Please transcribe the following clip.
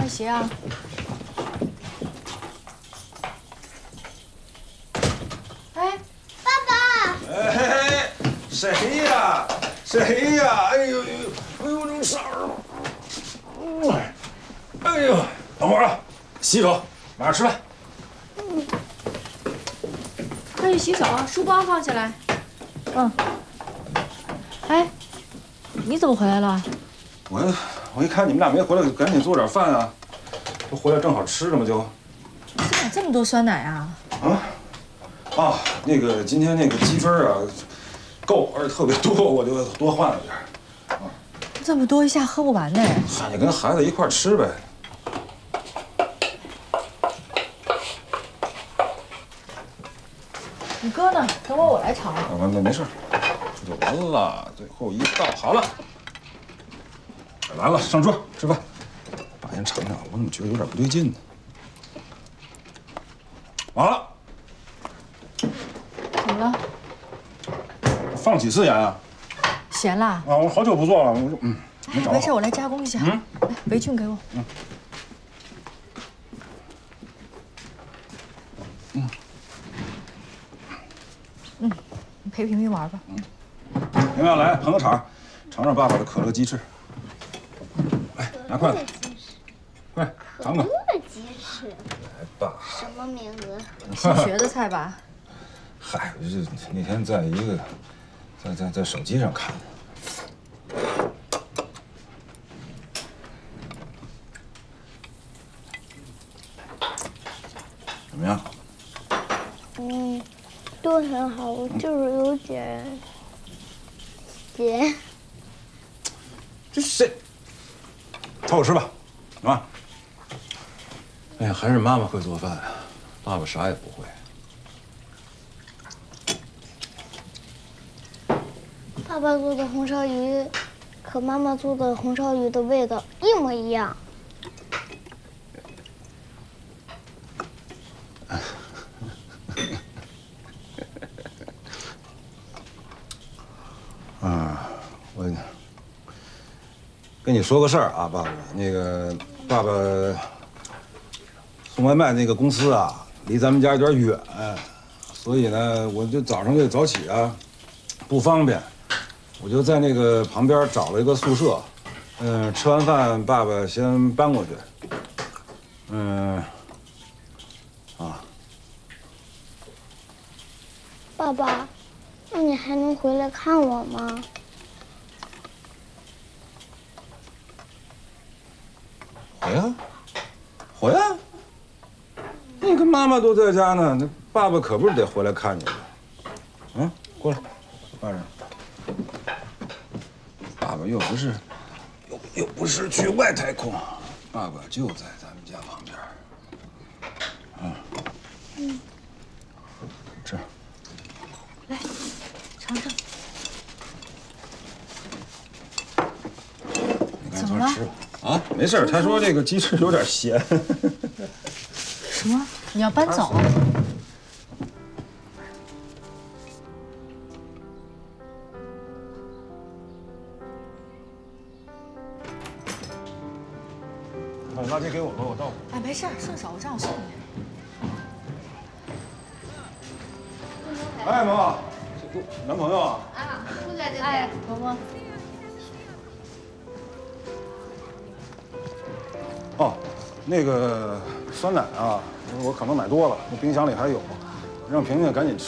鞋啊。哎， 爸爸！ 哎，谁呀？谁呀？哎呦呦，哎呦，这色儿！哎呦，等会儿啊，洗手，马上吃饭。 快去洗手，书包放下来。嗯。哎，你怎么回来了？ 我一看你们俩没回来，赶紧做点饭啊。这回来正好吃了嘛，就。 怎么这么多酸奶啊？ 那个今天那个积分啊，够，而且特别多，我就多换了点。 这么多一下喝不完呢。 嗨，你跟孩子一块吃呗。 你哥呢？等会儿我来盛。 没事，这就完了。最后一道好了，来了，上桌吃饭。爸先尝尝，我怎么觉得有点不对劲呢？完了。 怎么了？ 放几次盐啊？ 咸啦？ 啊，我好久不做了，没找。 没事，我来加工一下。来，围裙给我。你陪平平玩吧。 平平来捧个场，尝尝爸爸的可乐鸡翅。来，拿筷子，快尝尝。 可乐鸡翅， 来吧。 什么名字？ 新学的菜吧？ 嗨，这那天在手机上看的。怎么样？ 都很好，就是有点咸。 这谁？凑合吃吧，啊。哎呀，还是妈妈会做饭啊，爸爸啥也不会。 爸爸做的红烧鱼，和妈妈做的红烧鱼的味道一模一样。 我跟你说个事儿啊，爸爸，那个爸爸送外卖那个公司啊，离咱们家有点远，所以呢，我就早上得早起啊，不方便。我就在那个旁边找了一个宿舍，吃完饭爸爸先搬过去。 爸爸，那你还能回来看我吗？ 回啊，回啊！你跟妈妈都在家呢，那爸爸可不是得回来看你的。过来，爸着。爸爸又不是去外太空，爸爸就在咱们家旁边。吃。 来，尝尝。 你赶紧坐着吃吧。啊，没事，他说这个鸡翅有点咸。 什么？你要搬走？ 垃圾给我吧，我倒。 哎，没事，顺手，我让我送你。 哎，萌，男朋友啊？ 出来这哎，萌萌。 哦，那个酸奶啊，我可能买多了，那冰箱里还有，让萍萍赶紧吃。